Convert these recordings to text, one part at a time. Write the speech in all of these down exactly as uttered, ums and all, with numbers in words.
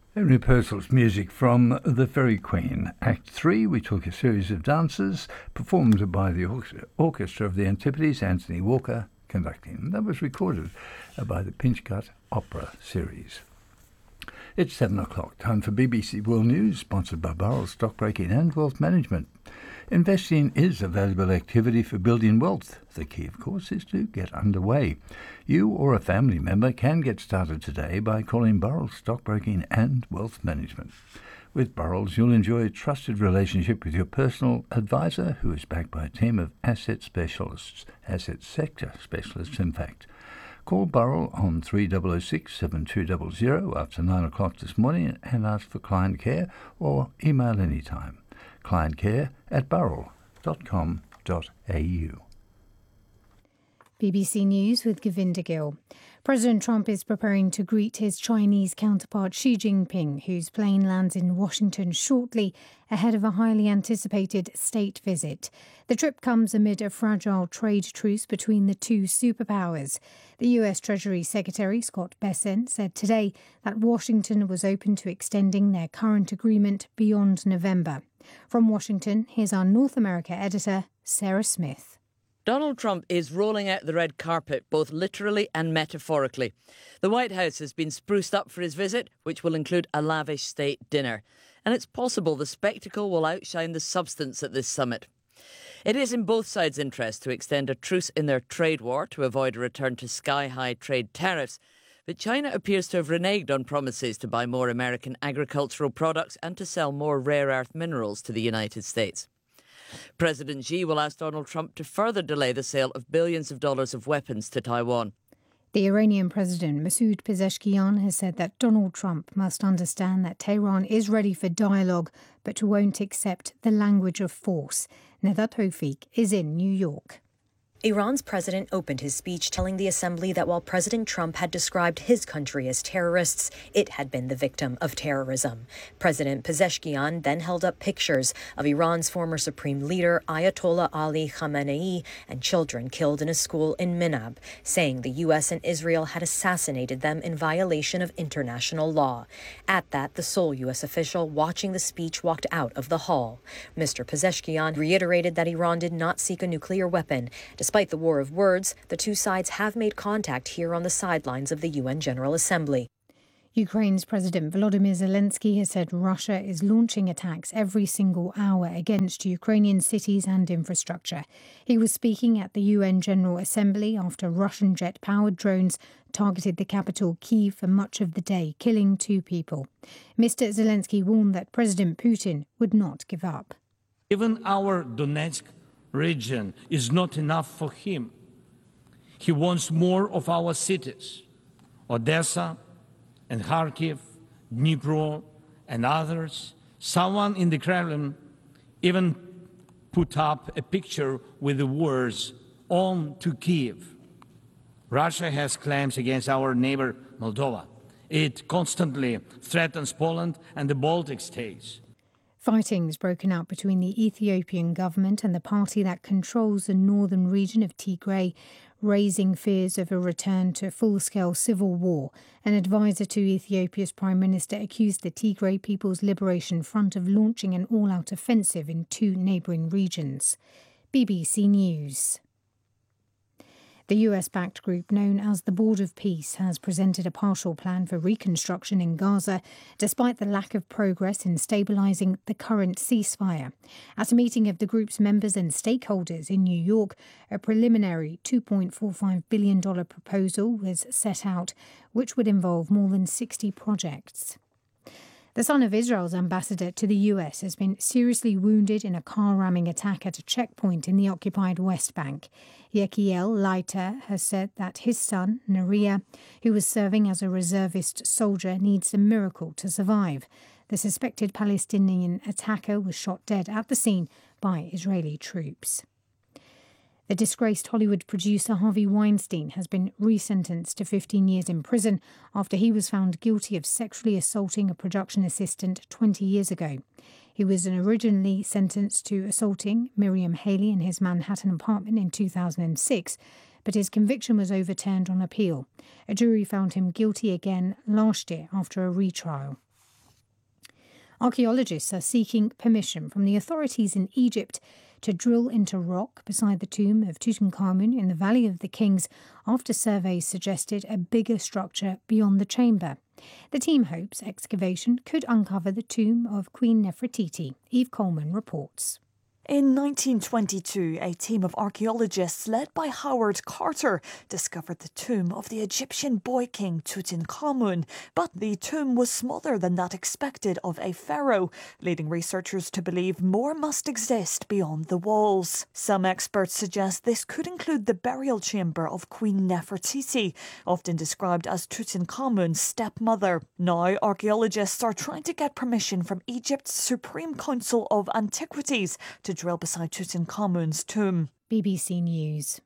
Henry Purcell's music from The Fairy Queen. Act three, we took a series of dances performed by the Orchestra of the Antipodes, Anthony Walker conducting. That was recorded by the Pinchgut Opera Series. It's seven o'clock, time for B B C World News, sponsored by Burrell Stockbroking and Wealth Management. Investing is a valuable activity for building wealth. The key, of course, is to get underway. You or a family member can get started today by calling Burrell Stockbroking and Wealth Management. With Burrells, you'll enjoy a trusted relationship with your personal advisor, who is backed by a team of asset specialists, asset sector specialists, in fact. Call Burrell on three oh oh six, seven two zero zero after nine o'clock this morning and ask for client care, or email anytime. clientcare at burrell dot com dot a u. B B C News with Govinda Gill. President Trump is preparing to greet his Chinese counterpart Xi Jinping, whose plane lands in Washington shortly ahead of a highly anticipated state visit. The trip comes amid a fragile trade truce between the two superpowers. The U S Treasury Secretary Scott Bessent said today that Washington was open to extending their current agreement beyond November. From Washington, here's our North America editor, Sarah Smith. Donald Trump is rolling out the red carpet, both literally and metaphorically. The White House has been spruced up for his visit, which will include a lavish state dinner. And it's possible the spectacle will outshine the substance at this summit. It is in both sides' interest to extend a truce in their trade war to avoid a return to sky-high trade tariffs. But China appears to have reneged on promises to buy more American agricultural products and to sell more rare earth minerals to the United States. President Xi will ask Donald Trump to further delay the sale of billions of dollars of weapons to Taiwan. The Iranian President Masoud Pezeshkian has said that Donald Trump must understand that Tehran is ready for dialogue but won't accept the language of force. Neda Tawfiq is in New York. Iran's president opened his speech telling the assembly that while President Trump had described his country as terrorists, it had been the victim of terrorism. President Pezeshkian then held up pictures of Iran's former supreme leader Ayatollah Ali Khamenei and children killed in a school in Minab, saying the U S and Israel had assassinated them in violation of international law. At that, the sole U S official watching the speech walked out of the hall. Mister Pezeshkian reiterated that Iran did not seek a nuclear weapon. Despite the war of words, the two sides have made contact here on the sidelines of the U N General Assembly. Ukraine's President Volodymyr Zelensky has said Russia is launching attacks every single hour against Ukrainian cities and infrastructure. He was speaking at the U N General Assembly after Russian jet-powered drones targeted the capital Kyiv for much of the day, killing two people. Mister Zelensky warned that President Putin would not give up. Even our Donetsk region is not enough for him. He wants more of our cities, Odessa and Kharkiv, Dnipro and others. Someone in the Kremlin even put up a picture with the words, "On to Kiev." Russia has claims against our neighbor Moldova. It constantly threatens Poland and the Baltic states. Fighting has broken out between the Ethiopian government and the party that controls the northern region of Tigray, raising fears of a return to full-scale civil war. An advisor to Ethiopia's Prime Minister accused the Tigray People's Liberation Front of launching an all-out offensive in two neighbouring regions. B B C News. The U S-backed group known as the Board of Peace has presented a partial plan for reconstruction in Gaza, despite the lack of progress in stabilising the current ceasefire. At a meeting of the group's members and stakeholders in New York, a preliminary two point four five billion dollars proposal was set out, which would involve more than sixty projects. The son of Israel's ambassador to the U S has been seriously wounded in a car-ramming attack at a checkpoint in the occupied West Bank. Yechiel Leiter has said that his son, Neriah, who was serving as a reservist soldier, needs a miracle to survive. The suspected Palestinian attacker was shot dead at the scene by Israeli troops. The disgraced Hollywood producer Harvey Weinstein has been resentenced to fifteen years in prison after he was found guilty of sexually assaulting a production assistant twenty years ago. He was originally sentenced to assaulting Miriam Haley in his Manhattan apartment in two thousand six, but his conviction was overturned on appeal. A jury found him guilty again last year after a retrial. Archaeologists are seeking permission from the authorities in Egypt to drill into rock beside the tomb of Tutankhamun in the Valley of the Kings after surveys suggested a bigger structure beyond the chamber. The team hopes excavation could uncover the tomb of Queen Nefertiti. Eve Coleman reports. In nineteen twenty-two, a team of archaeologists led by Howard Carter discovered the tomb of the Egyptian boy king Tutankhamun. But the tomb was smaller than that expected of a pharaoh, leading researchers to believe more must exist beyond the walls. Some experts suggest this could include the burial chamber of Queen Nefertiti, often described as Tutankhamun's stepmother. Now, archaeologists are trying to get permission from Egypt's Supreme Council of Antiquities to drill beside Tutankhamun's tomb. B B C News.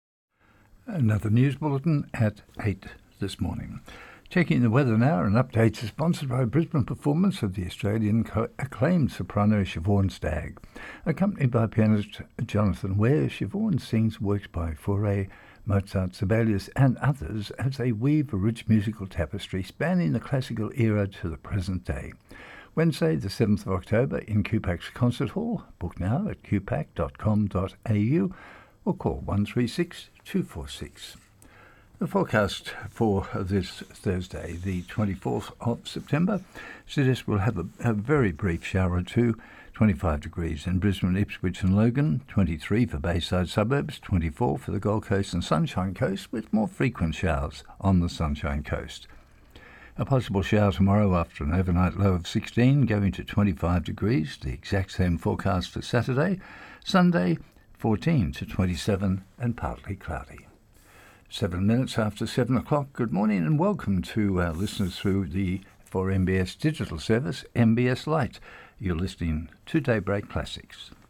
Another news bulletin at eight this morning. Checking the weather now, and updates are sponsored by Brisbane performance of the Australian acclaimed soprano Siobhan Stagg. Accompanied by pianist Jonathan Ware, Siobhan sings works by Fauré, Mozart, Sibelius and others as they weave a rich musical tapestry spanning the classical era to the present day. Wednesday, the seventh of October, in Cupac's Concert Hall. Book now at cupac dot com dot a u or call one three six, two four six. The forecast for this Thursday, the twenty-fourth of September, suggests we'll have a, a very brief shower or two. twenty-five degrees in Brisbane, Ipswich and Logan, twenty-three for Bayside suburbs, twenty-four for the Gold Coast and Sunshine Coast, with more frequent showers on the Sunshine Coast. A possible shower tomorrow after an overnight low of sixteen, going to twenty-five degrees, the exact same forecast for Saturday. Sunday, fourteen to twenty-seven and partly cloudy. Seven minutes after seven o'clock, good morning and welcome to our listeners through the for M B S digital service, M B S Lite. You're listening to Daybreak Classics.